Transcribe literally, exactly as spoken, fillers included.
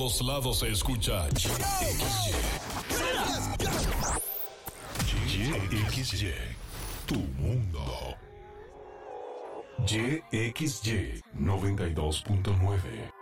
todos lados se escucha Y X Y, tu mundo. Y X Y noventa y dos punto nueve.